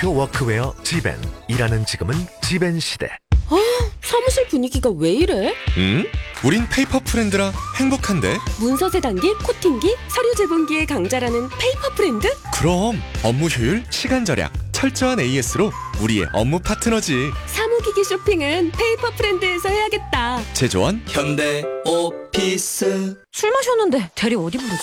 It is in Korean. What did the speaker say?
데스크 워크웨어 지벤. 일하는 지금은 지벤 시대. 사무실 분위기가 왜 이래? 우린 페이퍼 프렌드라 행복한데? 문서 세단기, 코팅기, 서류 제본기의 강자라는 페이퍼 프렌드? 그럼 업무 효율, 시간 절약, 철저한 AS로 우리의 업무 파트너지. 사무기기 쇼핑은 페이퍼 프렌드에서 해야겠다. 제조원 현대 오피스. 술 마셨는데 대리 어디 부르지?